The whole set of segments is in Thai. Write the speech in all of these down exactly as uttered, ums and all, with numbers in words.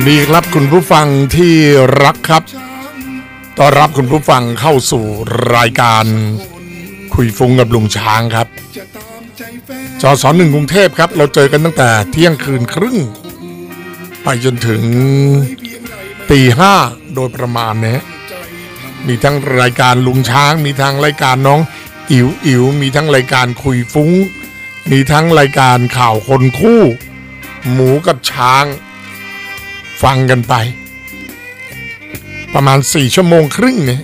ดีครับคุณผู้ฟังที่รักครับต้อนรับคุณผู้ฟังเข้าสู่รายการคุยฟุ้งกับลุงช้างครับจอสอนหนึ่งกรุงเทพครับเราเจอกันตั้งแต่เที่ยงคืนครึ่งไปจนถึงตีห้าโดยประมาณนี้มีทั้งรายการลุงช้างมีทั้งรายการน้องอิ๋วอิ๋วมีทั้งรายการคุยฟุ้งมีทั้งรายการข่าวคนคู่หมูกับช้างฟังกันไปประมาณสี่ชั่วโมงครึ่งเนี่ย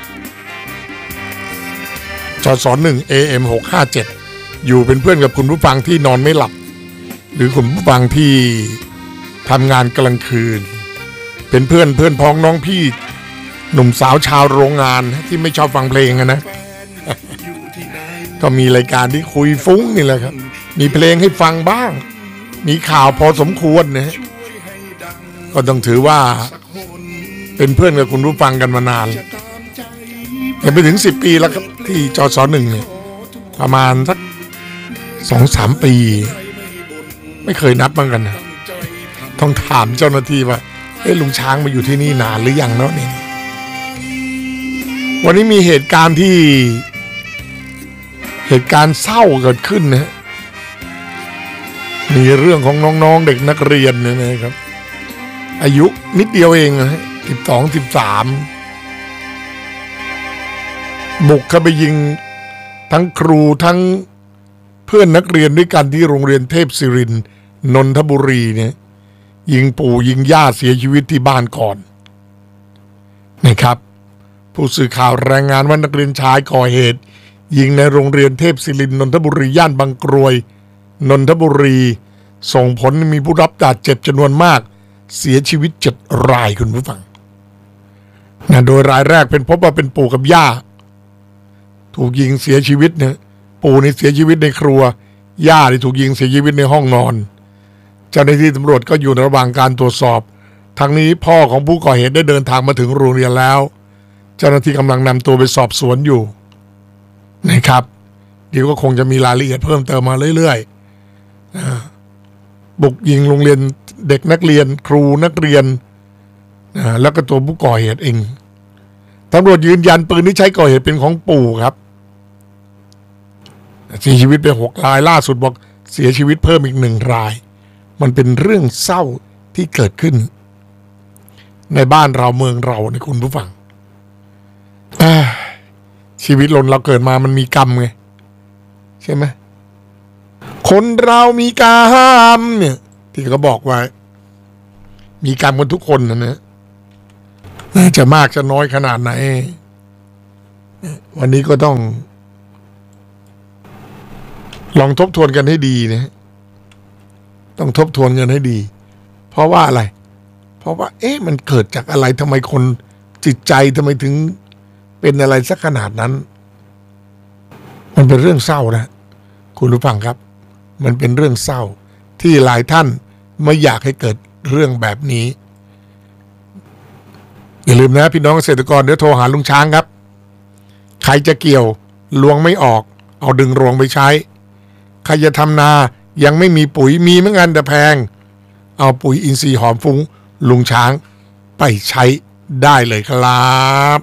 จอสอนหนึ่ง เอ เอ็ม หกห้าเจ็ดอยู่เป็นเพื่อนกับคุณผู้ฟังที่นอนไม่หลับหรือคุณผู้ฟังที่ทำงานกลางคืนเป็นเพื่อนเพื่อนพ้องน้องพี่หนุ่มสาวชาวโรงงานที่ไม่ชอบฟังเพลงนะก็มีรายการที่คุยฟุ้งนี่แหละครับมีเพลงให้ฟังบ้างมีข่าวพอสมควรนะก็ต้องถือว่าเป็นเพื่อนกับคุณผู้ฟังกันมานานยังไปถึงสิบปีแล้วครับที่จอสอนหนึ่งเนี่ยประมาณสักสองสามปีไม่เคยนับบ้างกันนะต้องถามเจ้าหน้าที่ว่าเอ้ลุงช้างมาอยู่ที่นี่นานหรือยังเนาะเนี่ยวันนี้มีเหตุการณ์ที่เหตุการณ์เศร้าเกิดขึ้นนะมีเรื่องของน้องๆเด็กนักเรียนเนี่ยนะครับอายุนิดเดียวเองนะสิบสองสิบสามบุกเข้าไปยิงทั้งครูทั้งเพื่อนนักเรียนด้วยกันที่โรงเรียนเทพศิรินทร์นนทบุรีเนี่ยยิงปู่ยิงย่าเสียชีวิตที่บ้านก่อนนะครับผู้สื่อข่าวรายงานว่านักเรียนชายก่อเหตุยิงในโรงเรียนเทพศิรินทร์นนทบุรีย่านบางกรวยนนทบุรีส่งผลมีผู้รับบาดเจ็บจำนวนมากเสียชีวิตเจ็ดรายคุณผู้ฟังนะโดยรายแรกเป็นพบว่าเป็นปู่กับย่าถูกยิงเสียชีวิตเนี่ยปู่นี่เสียชีวิตในครัวย่าที่ถูกยิงเสียชีวิตในห้องนอนเจ้าหน้าที่ตำรวจก็อยู่ระหว่างการตรวจสอบทั้งนี้พ่อของผู้ก่อเหตุได้เดินทางมาถึงโรงเรียนแล้วเจ้าหน้าที่กำลังนำตัวไปสอบสวนอยู่นะครับเดี๋ยวก็คงจะมีรายละเอียดเพิ่มเติมมาเรื่อยๆบุกยิงโรงเรียนเด็กนักเรียนครูนักเรียนแล้วก็ตัวผู้ก่อเหตุเองตำรวจยืนยันปืนที่ใช้ก่อเหตุเป็นของปู่ครับเสียชีวิตไปหกรายล่าสุดบอกเสียชีวิตเพิ่มอีกหนึ่งรายมันเป็นเรื่องเศร้าที่เกิดขึ้นในบ้านเราเมืองเราในคุณผู้ฟังชีวิตเราเกิดมามันมีกรรมไงใช่ไหมคนเรามีกรรมเนี่ยที่เขาบอกไว้มีกรรมกันทุกคนนะเนี่ยจะมากจะน้อยขนาดไหนวันนี้ก็ต้องลองทบทวนกันให้ดีนะต้องทบทวนกันให้ดีเพราะว่าอะไรเพราะว่าเอ๊ะมันเกิดจากอะไรทำไมคนจิตใจทำไมถึงเป็นอะไรสักขนาดนั้นมันเป็นเรื่องเศร้านะคุณผู้ฟังครับมันเป็นเรื่องเศร้าที่หลายท่านไม่อยากให้เกิดเรื่องแบบนี้อย่าลืมนะพี่น้องเกษตรกรเดี๋ยวโทรหาลุงช้างครับใครจะเกี่ยวลวงไม่ออกเอาดึงรวงไปใช้ใครจะทำนายังไม่มีปุ๋ยมีเหมือนกันแต่แพงเอาปุ๋ยอินทรีย์หอมฟุ้งลุงช้างไปใช้ได้เลยครับ